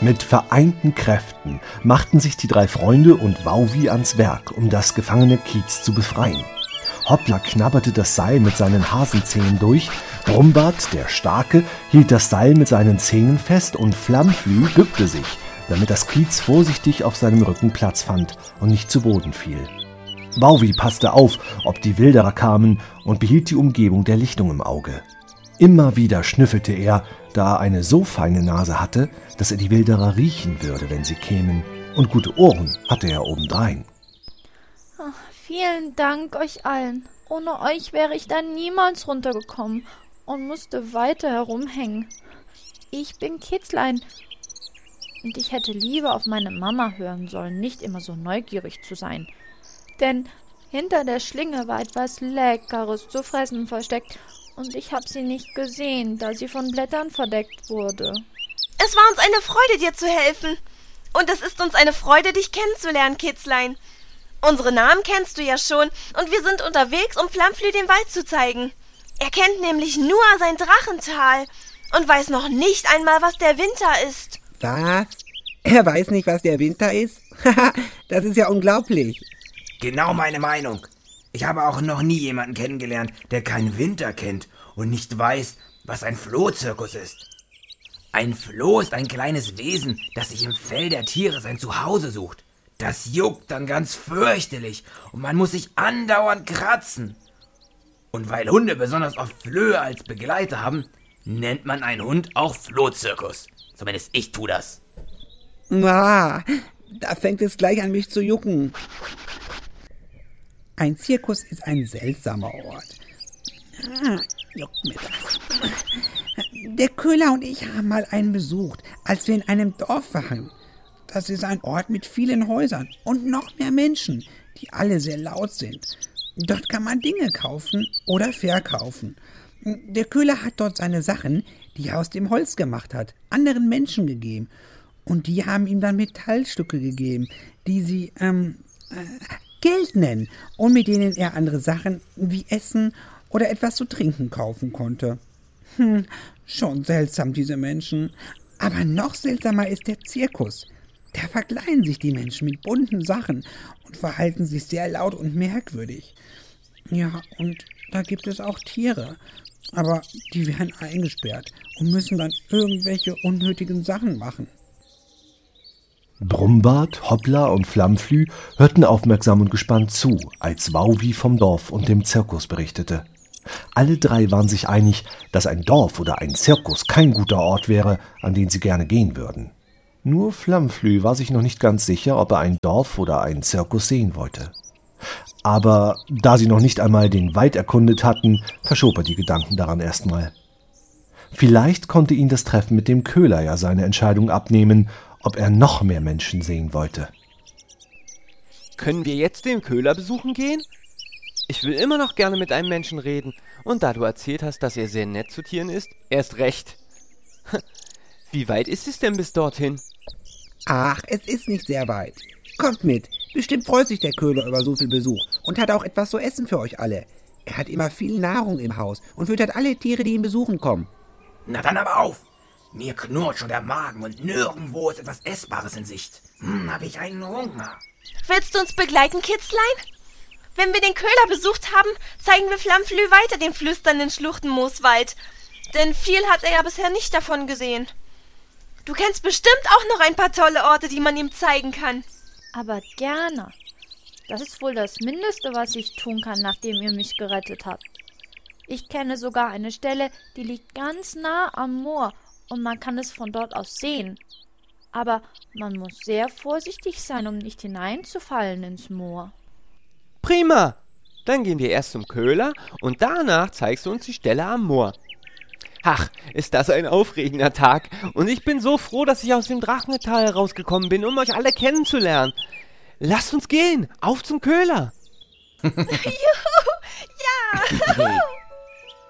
Mit vereinten Kräften machten sich die 3 Freunde und Wauwi ans Werk, um das gefangene Kiez zu befreien. Hoppla knabberte das Seil mit seinen Hasenzähnen durch, Brumbart, der Starke, hielt das Seil mit seinen Zähnen fest und Flammflü bückte sich, damit das Kiez vorsichtig auf seinem Rücken Platz fand und nicht zu Boden fiel. Wauwi passte auf, ob die Wilderer kamen, und behielt die Umgebung der Lichtung im Auge. Immer wieder schnüffelte er, da er eine so feine Nase hatte, dass er die Wilderer riechen würde, wenn sie kämen, und gute Ohren hatte er obendrein. Vielen Dank euch allen. Ohne euch wäre ich da niemals runtergekommen und musste weiter herumhängen. Ich bin Kitzlein und ich hätte lieber auf meine Mama hören sollen, nicht immer so neugierig zu sein. Denn hinter der Schlinge war etwas Leckeres zu fressen versteckt und ich habe sie nicht gesehen, da sie von Blättern verdeckt wurde. Es war uns eine Freude, dir zu helfen. Und es ist uns eine Freude, dich kennenzulernen, Kitzlein. Unsere Namen kennst du ja schon und wir sind unterwegs, um Flammflü den Wald zu zeigen. Er kennt nämlich nur sein Drachental und weiß noch nicht einmal, was der Winter ist. Was? Er weiß nicht, was der Winter ist? Haha, das ist ja unglaublich. Genau meine Meinung. Ich habe auch noch nie jemanden kennengelernt, der keinen Winter kennt und nicht weiß, was ein Flohzirkus ist. Ein Floh ist ein kleines Wesen, das sich im Fell der Tiere sein Zuhause sucht. Das juckt dann ganz fürchterlich und man muss sich andauernd kratzen. Und weil Hunde besonders oft Flöhe als Begleiter haben, nennt man einen Hund auch Flohzirkus. Zumindest ich tu das. Da fängt es gleich an, mich zu jucken. Ein Zirkus ist ein seltsamer Ort. Juckt mir das. Der Köhler und ich haben mal einen besucht, als wir in einem Dorf waren. Das ist ein Ort mit vielen Häusern und noch mehr Menschen, die alle sehr laut sind. Dort kann man Dinge kaufen oder verkaufen. Der Köhler hat dort seine Sachen, die er aus dem Holz gemacht hat, anderen Menschen gegeben. Und die haben ihm dann Metallstücke gegeben, die sie Geld nennen und mit denen er andere Sachen wie Essen oder etwas zu trinken kaufen konnte. Schon seltsam, diese Menschen. Aber noch seltsamer ist der Zirkus. Da verkleiden sich die Menschen mit bunten Sachen und verhalten sich sehr laut und merkwürdig. Ja, und da gibt es auch Tiere. Aber die werden eingesperrt und müssen dann irgendwelche unnötigen Sachen machen. Brumbart, Hoppla und Flammflü hörten aufmerksam und gespannt zu, als Wauwi vom Dorf und dem Zirkus berichtete. Alle 3 waren sich einig, dass ein Dorf oder ein Zirkus kein guter Ort wäre, an den sie gerne gehen würden. Nur Flammflü war sich noch nicht ganz sicher, ob er ein Dorf oder einen Zirkus sehen wollte. Aber da sie noch nicht einmal den Wald erkundet hatten, verschob er die Gedanken daran erstmal. Vielleicht konnte ihn das Treffen mit dem Köhler ja seine Entscheidung abnehmen, ob er noch mehr Menschen sehen wollte. Können wir jetzt den Köhler besuchen gehen? Ich will immer noch gerne mit einem Menschen reden. Und da du erzählt hast, dass er sehr nett zu Tieren ist, erst recht. Wie weit ist es denn bis dorthin? Ach, es ist nicht sehr weit. Kommt mit. Bestimmt freut sich der Köhler über so viel Besuch und hat auch etwas zu essen für euch alle. Er hat immer viel Nahrung im Haus und füttert alle Tiere, die ihn besuchen kommen. Na dann aber auf. Mir knurrt schon der Magen und nirgendwo ist etwas Essbares in Sicht. Hab ich einen Hunger. Willst du uns begleiten, Kitzlein? Wenn wir den Köhler besucht haben, zeigen wir Flammflü weiter den flüsternden Schluchtenmooswald. Denn viel hat er ja bisher nicht davon gesehen. Du kennst bestimmt auch noch ein paar tolle Orte, die man ihm zeigen kann. Aber gerne. Das ist wohl das Mindeste, was ich tun kann, nachdem ihr mich gerettet habt. Ich kenne sogar eine Stelle, die liegt ganz nah am Moor und man kann es von dort aus sehen. Aber man muss sehr vorsichtig sein, um nicht hineinzufallen ins Moor. Prima! Dann gehen wir erst zum Köhler und danach zeigst du uns die Stelle am Moor. Ach, ist das ein aufregender Tag und ich bin so froh, dass ich aus dem Drachental herausgekommen bin, um euch alle kennenzulernen. Lasst uns gehen, auf zum Köhler! Juhu, ja!